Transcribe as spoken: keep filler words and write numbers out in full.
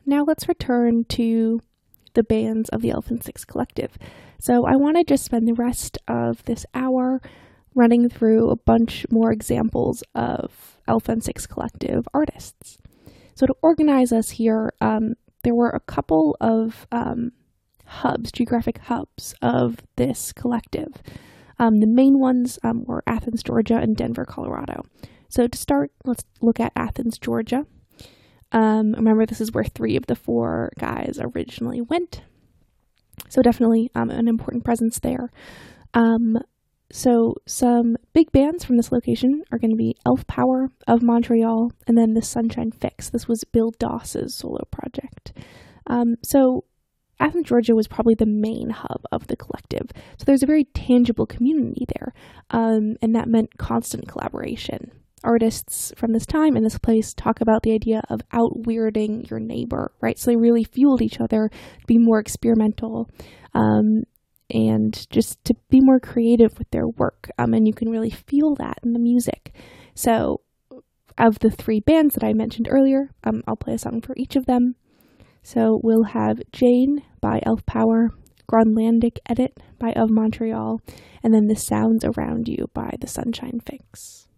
now let's return to the bands of the Elephant Six Collective. So I want to just spend the rest of this hour running through a bunch more examples of Elephant Six Collective artists. So to organize us here, um, there were a couple of um, hubs, geographic hubs of this collective. Um, the main ones um, were Athens, Georgia, and Denver, Colorado. So to start, let's look at Athens, Georgia. Um, remember, this is where three of the four guys originally went. So definitely um, an important presence there. Um, so some big bands from this location are going to be Elf Power of Montreal, and then the Sunshine Fix. This was Bill Doss's solo project. Um, so Athens, Georgia was probably the main hub of the collective. So there's a very tangible community there, um, and that meant constant collaboration. Artists from this time in this place talk about the idea of out-weirding your neighbor, right? So they really fueled each other to be more experimental um, and just to be more creative with their work. Um, and you can really feel that in the music. So of the three bands that I mentioned earlier, um, I'll play a song for each of them. So we'll have Jane by Elf Power, Gronlandic Edit by Of Montreal, and then The Sounds Around You by The Sunshine Fix.